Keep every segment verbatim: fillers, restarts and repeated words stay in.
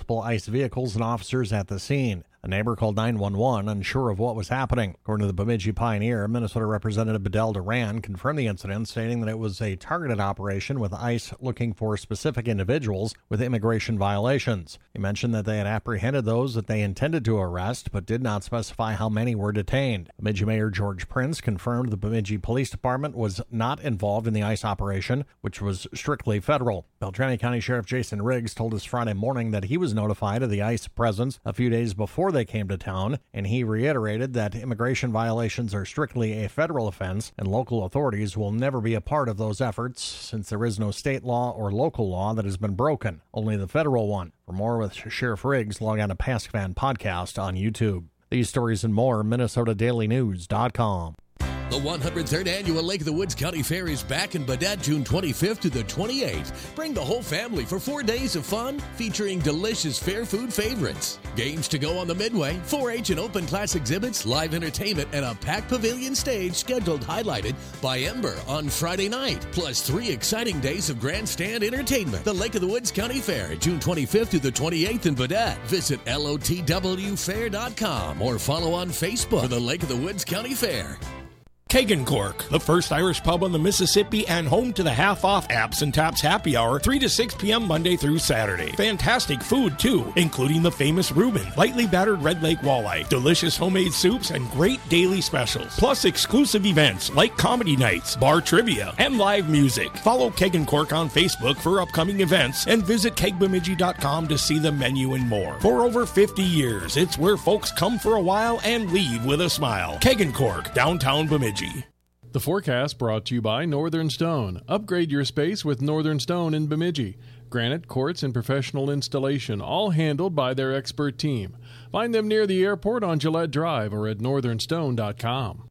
multiple ICE vehicles and officers at the scene. A neighbor called nine one one, unsure of what was happening. According to the Bemidji Pioneer, Minnesota Representative Bedell Duran confirmed the incident, stating that it was a targeted operation with ICE looking for specific individuals with immigration violations. He mentioned that they had apprehended those that they intended to arrest, but did not specify how many were detained. Bemidji Mayor George Prince confirmed the Bemidji Police Department was not involved in the ICE operation, which was strictly federal. Beltrami County Sheriff Jason Riggs told us Friday morning that he was notified of the ICE presence a few days before they came to town, and he reiterated that immigration violations are strictly a federal offense and local authorities will never be a part of those efforts since there is no state law or local law that has been broken, only the federal one. For more with Sheriff Riggs, log on to PaskFan Podcast on YouTube. These stories and more, Minnesota Daily News dot com. The one hundred third Annual Lake of the Woods County Fair is back in Baudette June twenty-fifth to the twenty-eighth. Bring the whole family for four days of fun featuring delicious fair food favorites. Games to go on the Midway, four H and open class exhibits, live entertainment, and a packed pavilion stage scheduled highlighted by Ember on Friday night. Plus three exciting days of grandstand entertainment. The Lake of the Woods County Fair, June twenty-fifth to the twenty-eighth in Baudette. Visit L O T W fair dot com or follow on Facebook for the Lake of the Woods County Fair. Keg and Cork, the first Irish pub on the Mississippi and home to the half-off Apps and Taps happy hour, three to six p.m. Monday through Saturday. Fantastic food, too, including the famous Reuben, lightly battered Red Lake walleye, delicious homemade soups, and great daily specials. Plus exclusive events like comedy nights, bar trivia, and live music. Follow Keg and Cork on Facebook for upcoming events and visit keg bemidji dot com to see the menu and more. For over fifty years, it's where folks come for a while and leave with a smile. Keg and Cork, downtown Bemidji. The forecast brought to you by Northern Stone. Upgrade your space with Northern Stone in Bemidji. Granite, quartz, and professional installation, all handled by their expert team. Find them near the airport on Gillette Drive or at northern stone dot com.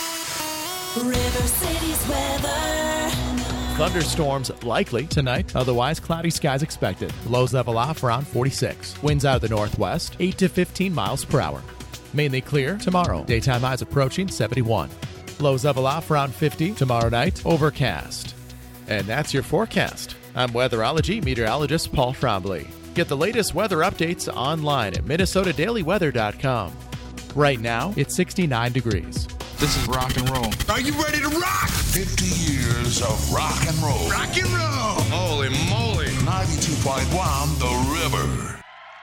River City's weather. Thunderstorms likely tonight, otherwise cloudy skies expected. Lows level off around forty-six. Winds out of the northwest, eight to fifteen miles per hour. Mainly clear tomorrow. Daytime highs approaching seventy-one. Lows level off around fifty. Tomorrow night, overcast. And that's your forecast. I'm weatherology meteorologist Paul Trombley. Get the latest weather updates online at minnesota daily weather dot com. Right now, it's sixty-nine degrees. This is rock and roll. Are you ready to rock? fifty years of rock and roll. Rock and roll. Holy moly. ninety-two point one The River.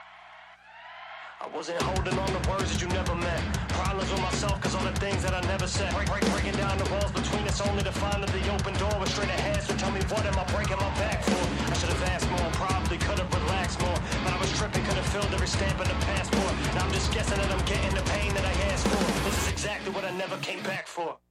I wasn't holding on to words that you never meant. Problems with myself because all the things that I never said. Break, break, breaking down the walls between us only to find that the open door was straight ahead. So tell me, what am I breaking my back for? I should have asked more, probably could have relaxed more. But I was tripping, could have filled every stamp in the passport. Now I'm just guessing that I'm getting the pain that I asked for. This is exactly what I never came back for.